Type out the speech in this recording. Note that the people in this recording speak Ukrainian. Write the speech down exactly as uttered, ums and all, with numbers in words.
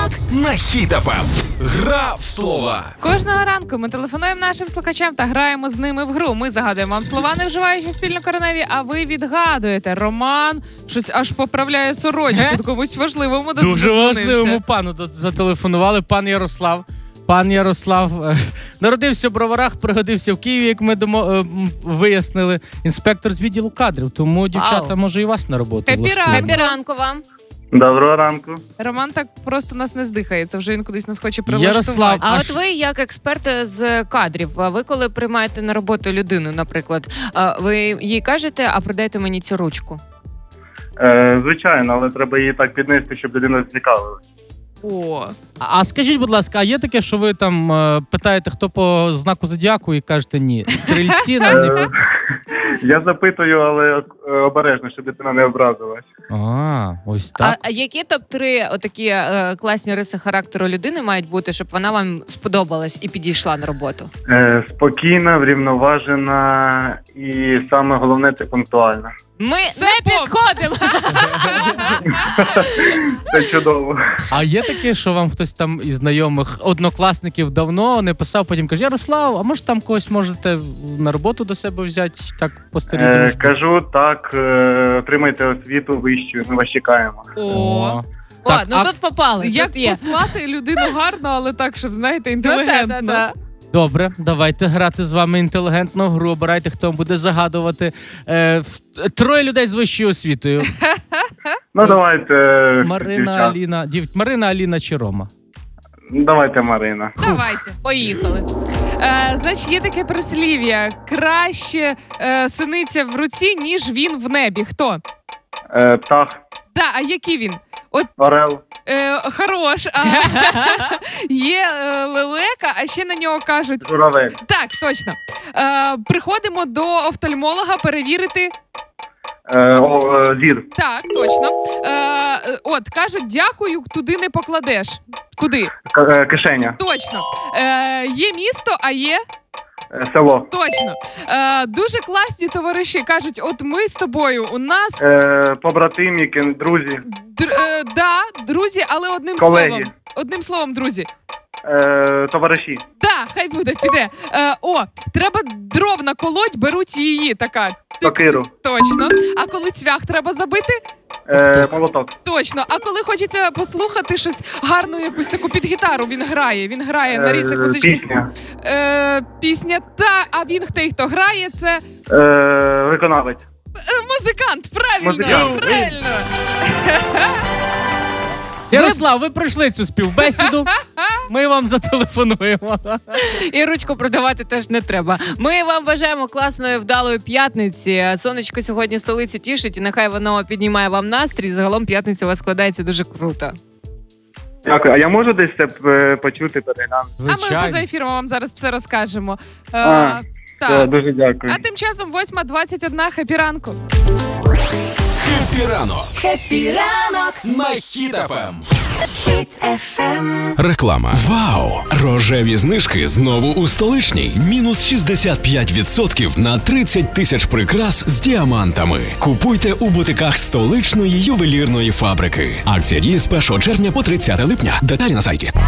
ранок на Хіт еф ем. Гра в слова. Кожного ранку ми телефонуємо нашим слухачам та граємо з ними в гру. Ми загадуємо вам слова, не вживаючи спільнокореневі, а ви відгадуєте. Роман щось аж поправляє сорочку. Тут комусь важливому Дуже важливому пану зателефонували. Пан Ярослав. Пан Ярослав е, народився в Броварах, пригодився в Києві, як ми домо, е, вияснили, інспектор з відділу кадрів. Тому, дівчата, Ау. може і вас на роботу Хеппі влаштуємо. Хеппі ранку вам. Доброго ранку. Роман так просто нас не здихається, вже він кудись нас хоче прилаштувати. Ярослав, А Аж- от ви, як експерт з кадрів, а ви коли приймаєте на роботу людину, наприклад, а ви їй кажете, а продайте мені цю ручку? Е, звичайно, але треба її так піднести, щоб людина зацікавилась. О, А, а скажіть, будь ласка, а є таке, що ви там е, питаєте, хто по знаку зодіаку, і кажете ні? Стрільці нам не... Е, я запитую, але е, обережно, щоб дитина не образилась. А, ось А, так. а які топ-три отакі е, класні риси характеру людини мають бути, щоб вона вам сподобалась і підійшла на роботу? Е, спокійна, врівноважена і саме головне це пунктуальна. Ми Це не повз. підходимо! Це чудово. А є таке, що вам хтось там із знайомих однокласників давно не писав, потім каже: Ярослав, а може там когось можете на роботу до себе взяти, так по старій Е, дружбі? кажу так, е, отримайте освіту вищу, ми вас чекаємо. о. О, Так, ну а- тут попали, Як тут є. послати людину гарно, але так, щоб, знаєте, Ну, та, інтелігентно. та, та. Добре, давайте грати з вами інтелігентну гру. Обирайте, хто буде загадувати. Е, в- троє людей з вищою освітою. Ну давайте. е, Марина, дівчат. Аліна, дів... Марина, Аліна чи Рома? Давайте, Марина. Давайте. Поїхали. Е, значить, є таке прислів'я. Краще е, синиця в руці, ніж він в небі. Хто? Е, птах, Да, а який він? орел, Е, хорош. А, є е, лелека, а ще на нього кажуть. журавель. Так, точно. Е, приходимо до офтальмолога перевірити. Е, о, е, зір. Так, точно. Е, от, кажуть, дякую, туди не покладеш. Куди? К- е, кишеня. Точно. Е, є місто, а є. Е, село. Точно. Е, дуже класні товариші кажуть, от ми з тобою, у нас Е, побратиміки, друзі. др, е, да, друзі, але одним Колеги. словом. Одним словом, друзі. Е, товариші. Да, хай буде, піде. Е, о, треба дров наколоть, беруть її, така. Сокиру. Точно. А коли цвях треба забити? Е, молоток. Точно. А коли хочеться послухати щось гарну, якусь таку під гітару, він грає. Він грає на різних Е, музичних Пісня. е, пісня. Та, а він той, хто грає, це Е, виконавець. музикант. Правильно, Музикант. правильно. Ярослав, ви пройшли цю співбесіду. Ми вам зателефонуємо. І ручку продавати теж не треба. Ми вам бажаємо класної, вдалої п'ятниці. Сонечко сьогодні столицю тішить, і нехай воно піднімає вам настрій. Загалом п'ятниця у вас складається дуже круто. Дякую. А я можу десь це е, почути, переглянути? А ми поза ефіром вам зараз все розкажемо. Е, А, Все, так. дуже дякую. А тим часом восьма двадцять одна. Хеппі ранку. Хеппі ранок. Хеппі ранок на Хіт еф ем. Хіт еф ем. Реклама. Вау! Рожеві знижки знову у столичній. Мінус шістдесят п'ять відсотків на тридцять тисяч прикрас з діамантами. Купуйте у бутиках столичної ювелірної фабрики. Акція діє з першого червня по тридцяте липня. Деталі на сайті.